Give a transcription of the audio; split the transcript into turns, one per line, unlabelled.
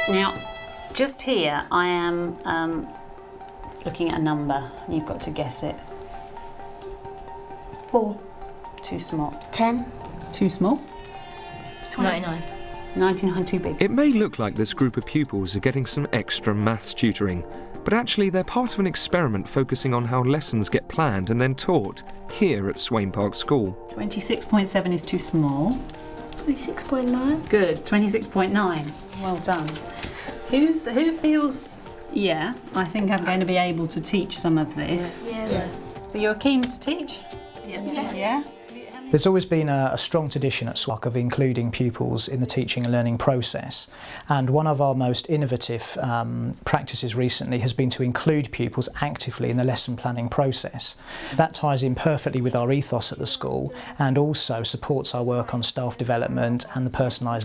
Now, just here, I am looking at a number. You've got to guess it.
4.
Too small.
10.
Too small?
99.
99 too big.
It may look like this group of pupils are getting some extra maths tutoring, but actually they're part of an experiment focusing on how lessons get planned and then taught here at Swain Park School.
26.7 is too small.
26.9.
Good, 26.9. Well done. Who feels, yeah, I think I'm going to be able to teach some of this.
Yeah.
So you're keen to teach? Yeah?
There's always been a strong tradition at SWAC of including pupils in the teaching and learning process, and one of our most innovative practices recently has been to include pupils actively in the lesson planning process. That ties in perfectly with our ethos at the school and also supports our work on staff development and the personalised